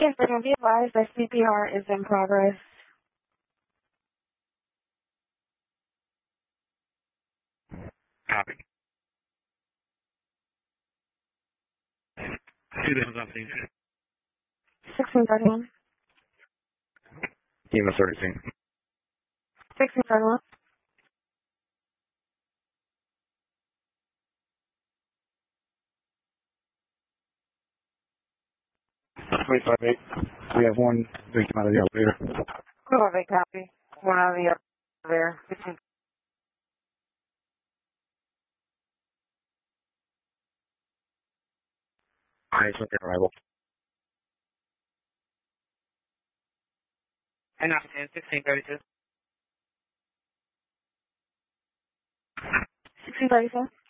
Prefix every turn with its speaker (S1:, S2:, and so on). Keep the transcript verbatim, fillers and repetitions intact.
S1: Yes, I can be advised that C P R is in progress.
S2: Copy. Two down on scene.
S1: sixteen thirty-one.
S2: E M S thirteen.
S1: sixteen thirty-one.
S2: twenty-five eight. We have one victim out of the elevator.
S1: Go ahead, copy. One out of the other there. fifteen.
S2: I took their arrival.
S1: And not ten, sixteen thirty-two. sixteen thirty-two.